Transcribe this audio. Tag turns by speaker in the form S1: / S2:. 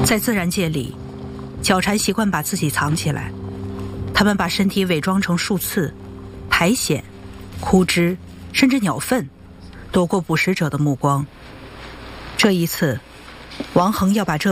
S1: 在自然界里，角蝉习惯把自己藏起来，它们把身体伪装成树刺、苔藓、枯枝，甚至鸟粪，躲过捕食者的目光。这一次，王恒要把这